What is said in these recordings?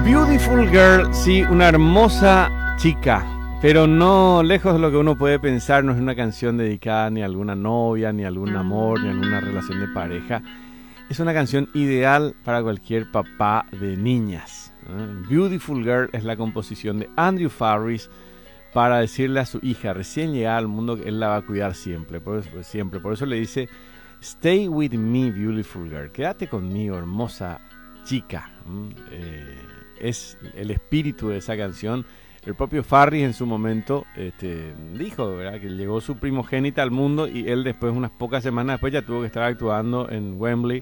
Beautiful Girl, sí, una hermosa chica, pero no lejos de lo que uno puede pensar. No es una canción dedicada ni a alguna novia, ni a algún amor, ni a alguna relación de pareja. Es una canción ideal para cualquier papá de niñas. Beautiful Girl es la composición de Andrew Farriss para decirle a su hija recién llegada al mundo que él la va a cuidar siempre. Por eso le dice: Stay with me, beautiful girl. Quédate conmigo, hermosa chica. Es el espíritu de esa canción. El propio Farriss en su momento dijo, ¿verdad?, que llegó su primogénita al mundo y él después, unas pocas semanas después, ya tuvo que estar actuando en Wembley.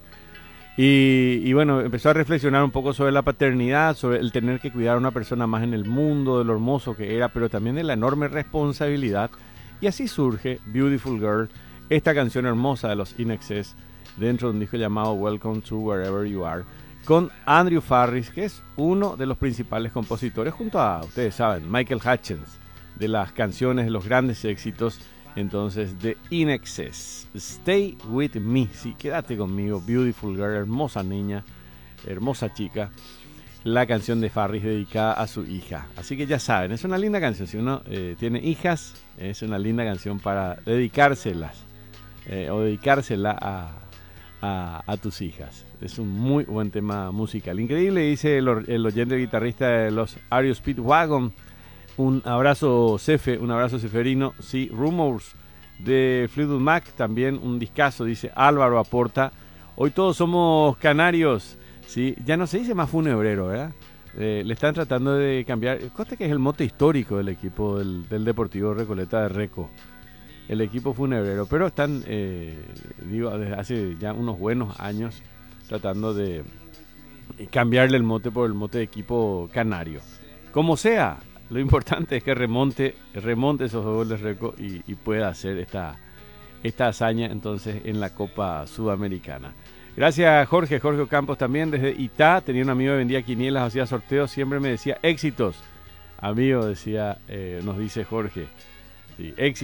Y bueno, empezó a reflexionar un poco sobre la paternidad, sobre el tener que cuidar a una persona más en el mundo, de lo hermoso que era, pero también de la enorme responsabilidad. Y así surge Beautiful Girl, esta canción hermosa de los INXS, dentro de un disco llamado Welcome to Wherever You Are, con Andrew Farriss, que es uno de los principales compositores, junto a, ustedes saben, Michael Hutchence, de las canciones, de los grandes éxitos, entonces, de INXS. Stay with me, sí, quédate conmigo, Beautiful Girl, hermosa niña, hermosa chica. La canción de Farriss dedicada a su hija. Así que ya saben, es una linda canción. Si uno tiene hijas, es una linda canción para dedicárselas o dedicársela a tus hijas. Es un muy buen tema musical. Increíble, dice el oyente guitarrista de los REO Speedwagon. Un abrazo ceferino. Sí, Rumors de Fleetwood Mac, también un discazo, dice Álvaro aporta. Hoy todos somos canarios. Sí, ya no se dice más funebrero, ¿verdad? Le están tratando de cambiar. Conste que es el mote histórico del equipo del Deportivo Recoleta de Reco, el equipo funebrero. Pero están, desde hace ya unos buenos años, tratando de cambiarle el mote por el mote de equipo canario. Como sea, lo importante es que remonte esos goles Reco y pueda hacer esta hazaña entonces en la Copa Sudamericana. Gracias Jorge Campos también desde Itá. Tenía un amigo que vendía quinielas, hacía sorteos, siempre me decía éxitos. Amigo, decía, nos dice Jorge. Sí, éxitos.